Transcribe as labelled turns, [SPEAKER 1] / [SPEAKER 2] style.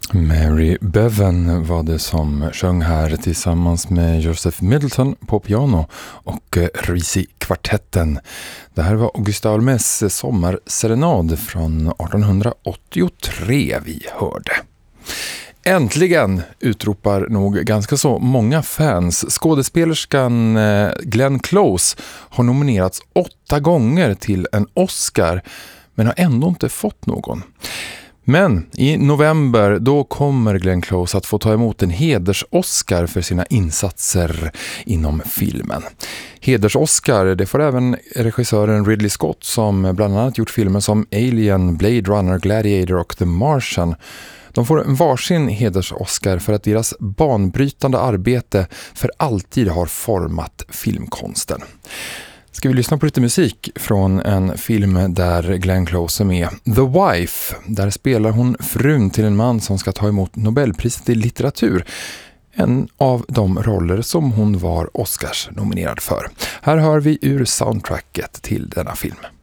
[SPEAKER 1] Mary Bevan var det som sjöng här tillsammans med Joseph Middleton på piano och Risi-kvartetten. Det här var Augusta Olmes sommarserenad från 1883 vi hörde. Äntligen, utropar nog ganska så många fans. Skådespelerskan Glenn Close har nominerats 8 gånger till en Oscar men har ändå inte fått någon. Men i november då kommer Glenn Close att få ta emot en heders-Oscar för sina insatser inom filmen. Heders-Oscar, det får även regissören Ridley Scott som bland annat gjort filmer som Alien, Blade Runner, Gladiator och The Martian. De får varsin heders-Oscar för att deras banbrytande arbete för alltid har format filmkonsten. Ska vi lyssna på lite musik från en film där Glenn Close är med. The Wife, där spelar hon frun till en man som ska ta emot Nobelpriset i litteratur. En av de roller som hon var Oscars nominerad för. Här hör vi ur soundtracket till denna film.